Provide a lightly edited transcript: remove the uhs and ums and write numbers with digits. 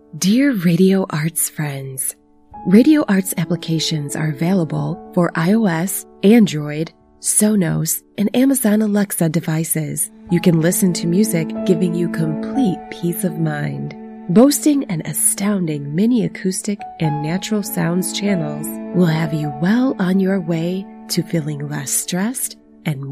Dear Radio Arts friends, Radio Arts applications are available for iOS, Android, Sonos, and Amazon Alexa devices. You can listen to music giving you complete peace of mind. Boasting an astounding mini acoustic and natural sounds channels will have you well on your way to feeling less stressed and